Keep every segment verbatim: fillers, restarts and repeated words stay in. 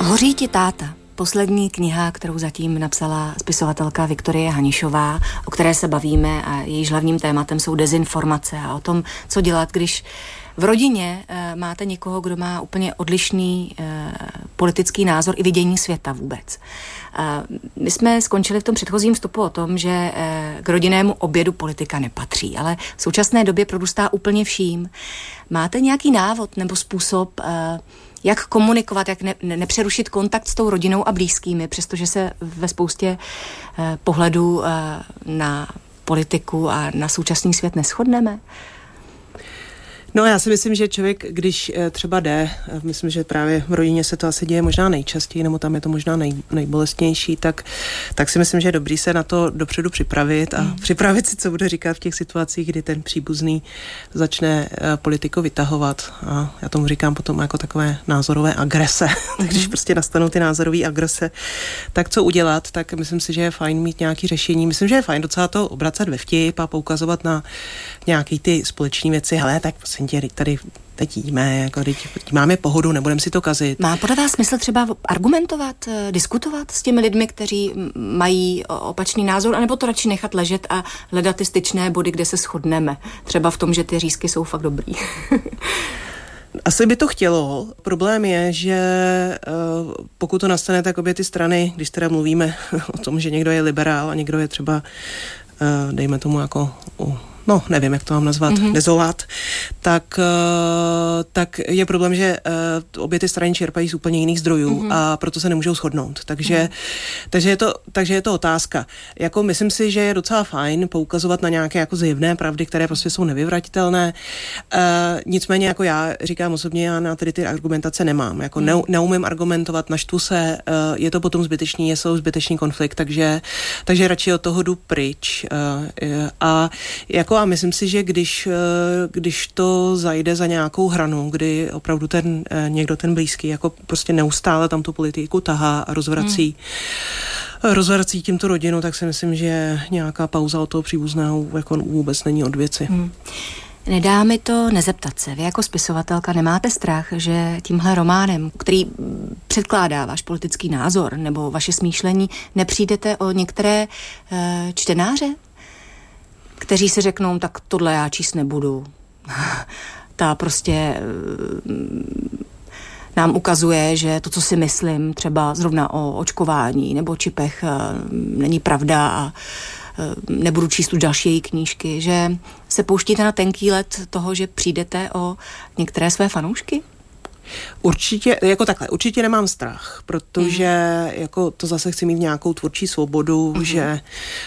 Hoří ti táta. Poslední kniha, kterou zatím napsala spisovatelka Viktorie Hanišová, o které se bavíme a jejíž hlavním tématem jsou dezinformace a o tom, co dělat, když v rodině e, máte někoho, kdo má úplně odlišný e, politický názor i vidění světa vůbec. E, my jsme skončili v tom předchozím vstupu o tom, že e, k rodinnému obědu politika nepatří, ale v současné době prorůstá úplně vším. Máte nějaký návod nebo způsob, e, jak komunikovat, jak ne, nepřerušit kontakt s tou rodinou a blízkými, přestože se ve spoustě eh, pohledů eh, na politiku a na současný svět neshodneme? No já si myslím, že člověk, když třeba jde, myslím, že právě v rodině se to asi děje možná nejčastěji, nebo tam je to možná nej, nejbolestnější, tak, tak si myslím, že je dobrý se na to dopředu připravit a mm. připravit si, co bude říkat v těch situacích, kdy ten příbuzný začne politiku vytahovat. A já tomu říkám potom jako takové názorové agrese. Mm. Když prostě nastanou ty názorové agrese, tak co udělat, tak myslím si, že je fajn mít nějaké řešení. Myslím, že je fajn docela to obracet ve vtip a poukazovat na nějaké ty společní věci. Hele, tak tě, tady teď jíme, jako teď, teď máme pohodu, nebudeme si to kazit. Má podle vás smysl třeba argumentovat, diskutovat s těmi lidmi, kteří mají opačný názor, anebo to radši nechat ležet a hledat ty styčné body, kde se shodneme? Třeba v tom, že ty řízky jsou fakt dobrý. Asi by to chtělo. Problém je, že uh, pokud to nastane, tak obě ty strany, když teda mluvíme o tom, že někdo je liberál a někdo je třeba, uh, dejme tomu jako... Uh, no, nevím, jak to mám nazvat, mm-hmm. dezolát, tak, uh, tak je problém, že uh, obě ty strany čerpají z úplně jiných zdrojů mm-hmm. a proto se nemůžou shodnout. Takže, mm. takže, je to, takže je to otázka. Jako myslím si, že je docela fajn poukazovat na nějaké jako zjevné pravdy, které prostě jsou nevyvratitelné. Uh, nicméně jako já říkám osobně, já na tedy ty argumentace nemám. Jako mm. ne, neumím argumentovat, naštvu se, uh, je to potom zbytečný, je to zbytečný konflikt, takže, takže radši od toho jdu pryč. Uh, a jako a myslím si, že když, když to zajde za nějakou hranu, kdy opravdu ten někdo, ten blízký, jako prostě neustále tam tu politiku tahá a rozvrací, hmm. rozvrací tím tu rodinu, tak si myslím, že nějaká pauza od toho příbuzného jako vůbec není od věci. Hmm. Nedá mi to nezeptat se. Vy jako spisovatelka nemáte strach, že tímhle románem, který předkládá váš politický názor nebo vaše smýšlení, nepřijdete o některé uh, čtenáře? Kteří si řeknou, tak tohle já číst nebudu. Ta prostě nám ukazuje, že to, co si myslím, třeba zrovna o očkování nebo čipech, není pravda a nebudu číst tu další její knížky, že se pouštíte na tenký led toho, že přijdete o některé své fanoušky? Určitě, jako takhle, určitě nemám strach, protože mm. jako to zase chci mít nějakou tvůrčí svobodu, mm. že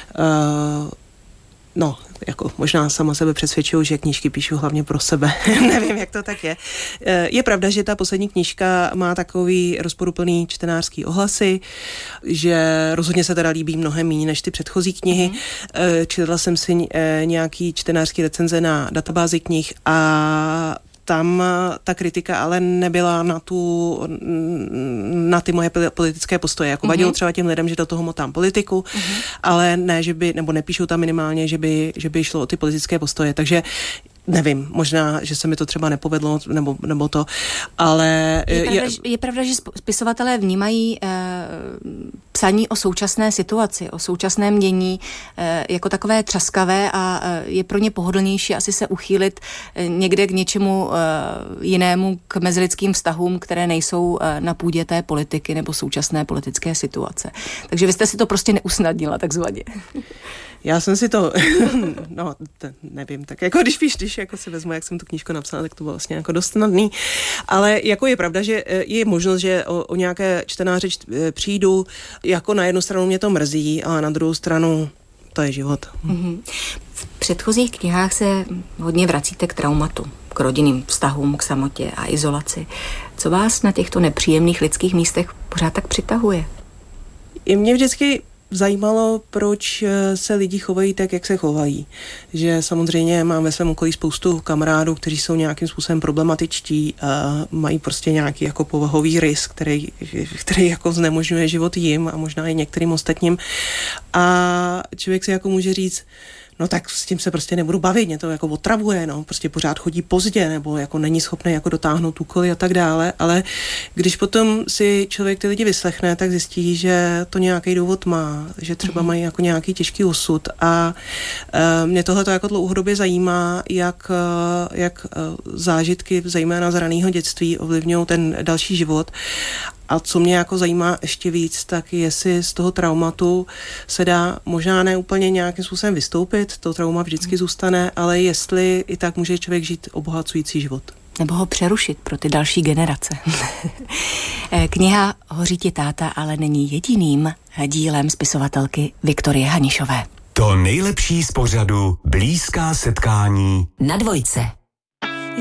uh, no, jako možná sama sebe přesvědčuju, že knížky píšu hlavně pro sebe. Nevím, jak to tak je. Je pravda, že ta poslední knížka má takový rozporuplný čtenářský ohlasy, že rozhodně se teda líbí mnohem méně než ty předchozí knihy. Mm-hmm. Četla jsem si nějaký čtenářský recenze na databázi knih a tam ta kritika ale nebyla na tu, na ty moje politické postoje. Jako vadilo mm-hmm. třeba těm lidem, že do toho motám politiku, mm-hmm. ale ne, že by, nebo nepíšou tam minimálně, že by, že by šlo o ty politické postoje. Takže nevím, možná, že se mi to třeba nepovedlo, nebo, nebo to, ale... Je pravda, je, je pravda, že spisovatelé vnímají eh, psaní o současné situaci, o současném dění eh, jako takové třaskavé a eh, je pro ně pohodlnější asi se uchýlit eh, někde k něčemu eh, jinému, k mezilidským vztahům, které nejsou eh, na půdě té politiky nebo současné politické situace. Takže vy jste si to prostě neusnadnila, takzvaně. Já jsem si to, no, t- nevím, tak jako když píš, když jako si vezmu, jak jsem tu knížku napsala, tak to bylo vlastně jako dost snadný, ale jako je pravda, že je možnost, že o, o nějaké čtenáře čt- přijdu, jako na jednu stranu mě to mrzí, ale na druhou stranu to je život. Mm-hmm. V předchozích knihách se hodně vracíte k traumatu, k rodinným vztahům, k samotě a izolaci. Co vás na těchto nepříjemných lidských místech pořád tak přitahuje? I mě vždycky zajímalo, proč se lidi chovají tak, jak se chovají. Že samozřejmě mám ve svém okolí spoustu kamarádů, kteří jsou nějakým způsobem problematičtí a mají prostě nějaký jako povahový rys, který, který jako znemožňuje život jim a možná i některým ostatním. A člověk si jako může říct, no tak s tím se prostě nebudu bavit, mě to jako otravuje, no, prostě pořád chodí pozdě, nebo jako není schopný jako dotáhnout úkoly a tak dále, ale když potom si člověk ty lidi vyslechne, tak zjistí, že to nějaký důvod má, že třeba mají jako nějaký těžký osud a e, mě tohle to jako dlouhodobě zajímá, jak, jak zážitky, zejména z raného dětství, ovlivňují ten další život. A co mě jako zajímá ještě víc, tak jestli z toho traumatu se dá možná ne úplně nějakým způsobem vystoupit, to trauma vždycky zůstane, ale jestli i tak může člověk žít obohacující život. Nebo ho přerušit pro ty další generace. Kniha Hoří ti táta ale není jediným dílem spisovatelky Viktorie Hanišové. To nejlepší z pořadu Blízká setkání na Dvojce.